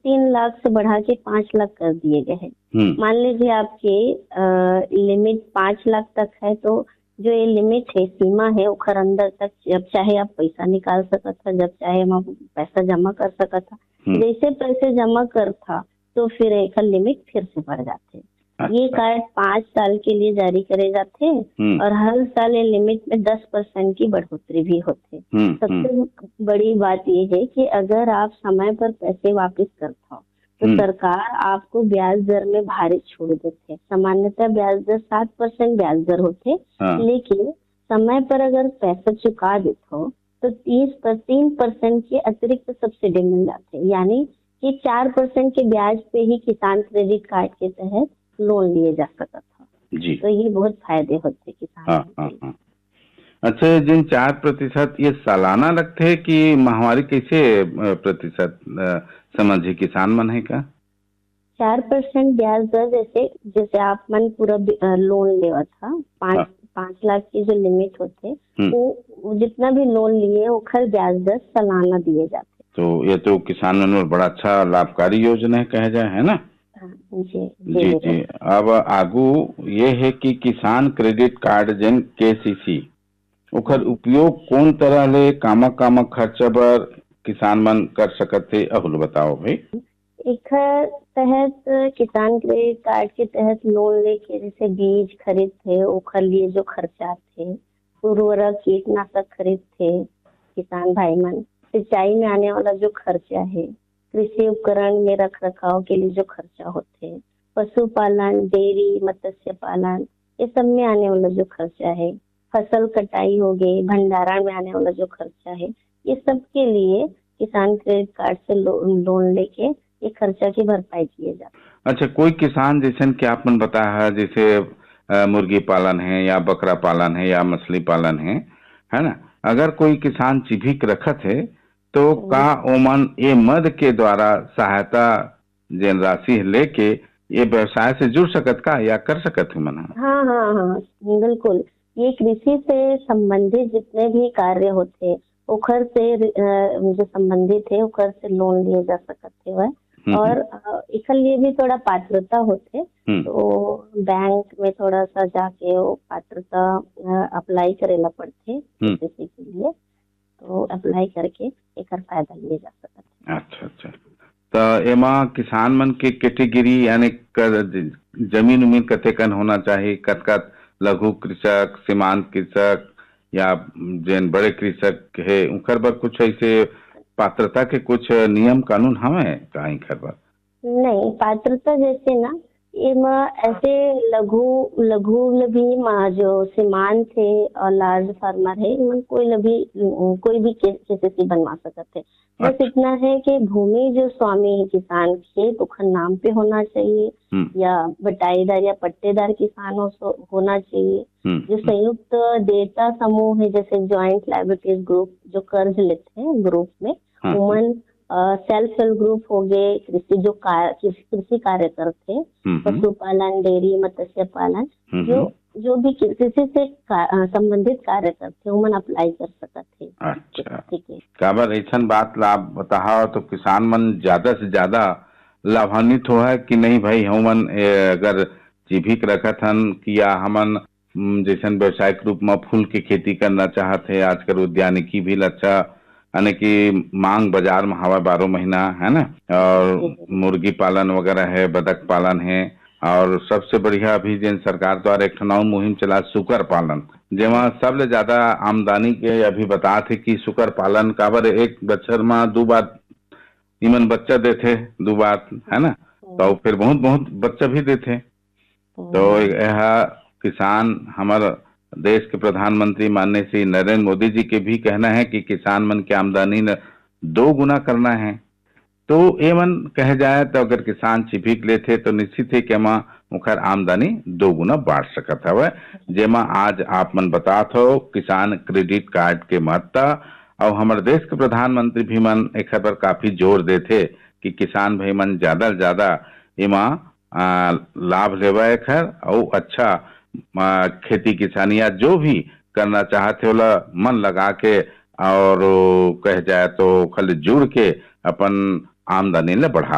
3 लाख से बढ़ा के 5 लाख कर दिए गए हैं। मान लीजिए आपके लिमिट 5 लाख तक है, तो जो ये लिमिट है, सीमा है, ओखर अंदर तक जब चाहे आप पैसा निकाल सकत था, जब चाहे हम पैसा जमा कर सकत था। जैसे पैसे जमा कर था तो फिर एक लिमिट फिर से बढ़ जाते। ये कार्ड 5 साल के लिए जारी करे जाते और हर साल ये लिमिट में 10% की बढ़ोतरी भी होती। सबसे बड़ी बात ये है कि अगर आप समय पर पैसे वापस करते हो तो सरकार आपको ब्याज दर में भारी छूट देते। सामान्यतः ब्याज दर 7% ब्याज दर होते, लेकिन समय पर अगर पैसा चुका देते हो तो 3% के अतिरिक्त सब्सिडी मिल जाते। यानी कि 4% के ब्याज पे ही किसान क्रेडिट कार्ड के तहत लोन लिए जा सकता था जी। तो ये बहुत फायदे होते किसान को। अच्छा, जिन 4% ये सालाना लगते हैं कि माहवारी कैसे प्रतिशत समझे किसान मन है का? 4% ब्याज दर जैसे आप मन पूरा लोन लेवा था, 5 लाख की जो लिमिट होते वो जितना भी लोन लिए ओखर ब्याज दर सालाना दिए जाते। तो ये तो किसान मन में बड़ा अच्छा लाभकारी योजना है कहे जाए, है ना? जी। अब आगू ये है कि किसान क्रेडिट कार्ड जिन KCC ओखर उपयोग कौन तरह ले कामा खर्चा बर किसान मन कर सकते थे, अहुल बताओ भाई। एक तहत किसान क्रेडिट कार्ड के तहत लोन लेके जैसे बीज खरीद थे, ओखर लिए जो खर्चा थे, उर्वरक कीटनाशक खरीद थे किसान भाई मन, सिंचाई में आने वाला जो खर्चा है, कृषि उपकरण में रख रखाव के लिए जो खर्चा होते, पशुपालन, डेयरी, मत्स्य पालन, ये सब में आने वाला जो खर्चा है, फसल कटाई हो गई, भंडारण में आने वाला जो खर्चा है, ये सब के लिए किसान क्रेडिट कार्ड से लोन लेके ये खर्चा की भरपाई किए जाती। अच्छा, कोई किसान जैसे कि आपने बताया जैसे मुर्गी पालन है या बकरा पालन है या मछली पालन है ना, अगर कोई किसान जीविक रखत है तो का ओमन ये मद के द्वारा सहायता जन राशि लेके ये व्यवसाय से जुड़ सकत का या कर सकत है मन? हाँ, बिल्कुल। ये कृषि से संबंधित जितने भी कार्य होते ओखर से जो संबंधित है ओखर से लोन लिए जा सकते हैं। और एक लिए भी थोड़ा पात्रता होते, तो बैंक में थोड़ा सा जाके वो पात्रता अप्लाई करेला पड़ते कृषि के लिए, तो अप्लाई करके एक फायदा लिए जा सकता है। अच्छा, तो एमा किसान मन के कैटेगरी यानी जमीन उमीन कतेकन होना चाहिए, कतका लघु कृषक, सीमांत कृषक या जैन बड़े कृषक है, उनकर बर कुछ ऐसे पात्रता के कुछ नियम कानून हमें कहीं खबर? नहीं, पात्रता जैसे ना ऐसे लघु भी जो सीमांत थे और लार्ज फार्मर है, इनमें कोई भी KCC बनवा सकते हैं। बस इतना है कि भूमि जो स्वामी है किसान खेत ओखर नाम पे होना चाहिए या बटाईदार या पट्टेदार किसान होना चाहिए। जो संयुक्त देयता समूह है जैसे ज्वाइंट लायबिलिटीज ग्रुप जो कर्ज लेते हैं ग्रुप में, वुमन सेल्फ हेल्प ग्रुप हो गए, कृषि कार्य करते, पशुपालन, डेयरी, मत्स्य पालन, जो भी कृषि से संबंधित कार्य करते उमन अप्लाई कर सकते हैं। अच्छा, काबर ऐसा बात लाभ बताओ तो किसान मन ज्यादा से ज्यादा लाभान्वित हो है कि नहीं भाई? हमन अगर जीविक रखत हन कि या हमन जैसे व्यवसायिक रूप में फूल की खेती करना चाहते हैं, आजकल उद्यानिकी भी अच्छा यानी कि मांग बाजार में हवा 12 महीना है ना, और मुर्गी पालन वगैरह है, बतख पालन है, और सबसे बढ़िया अभी जिन सरकार द्वारा एक नौ मुहिम चला सुकर पालन, जेमा सबले ज्यादा आमदनी के अभी बता थे कि सुकर पालन काबर एक बच्चर में 2 बार इमन बच्चा देते 2 बार है ना, तो फिर बहुत बच्चा भी देते। तो यह किसान हमारे देश के प्रधानमंत्री माननीय श्री नरेंद्र मोदी जी के भी कहना है कि किसान मन की आमदनी न 2 गुना करना है। तो ये मन कहे जाए तो अगर किसान जीविक लेते तो निश्चित है कि उनकर आमदनी 2 गुना बढ़ सकत हवे, जेमा आज आप मन बात हो किसान क्रेडिट कार्ड के महत्ता, और हमारे देश के प्रधानमंत्री भी मन एक पर काफी जोर देते कि किसान भाई मन ज्यादा से ज्यादा इमा लाभ लेवा खैर और अच्छा खेती किसानी या जो भी करना चाहते होला मन लगा के और कह जाए तो खाली जुड़ के अपन आमदनी ले बढ़ा